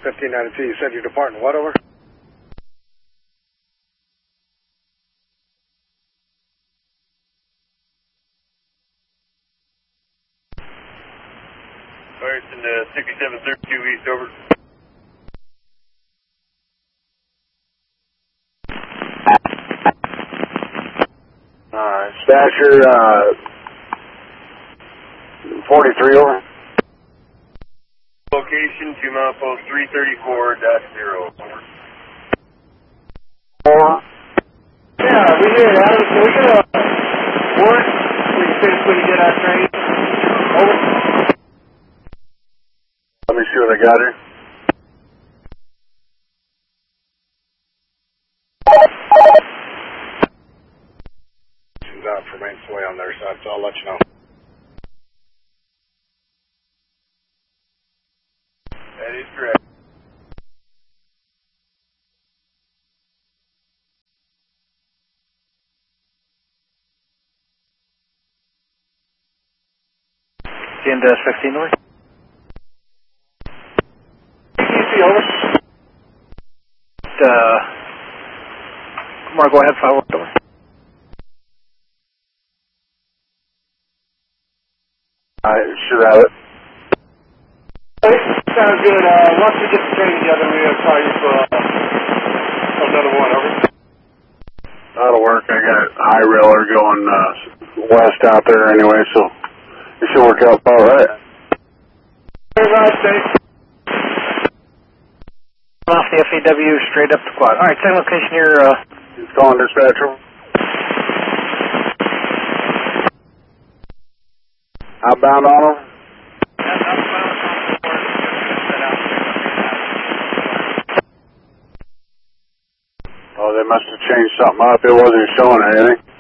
1592, you said you're departing what, over? Alright, it's in 6732 East, over. Dispatcher, 43, over. Location, 2 milepost 334.0, over. Yeah, we did. Can we get a warrant? We can finish when you get our train. Over. Let me see what I got here. She's out for main sway on their side, so I'll let you know. That is correct. CN-15 north. EC, over. Mark, go ahead, 5 over. I should have it. Sounds good. Once we get the train together, we'll call you for another one, over. That'll work. I got high railer going west out there anyway, so it should work out all right. Very nice, thanks. Off the FAW straight up the quad. All right, same location here. It's calling dispatcher. Outbound on them. Oh, they must have changed something up. It wasn't showing anything.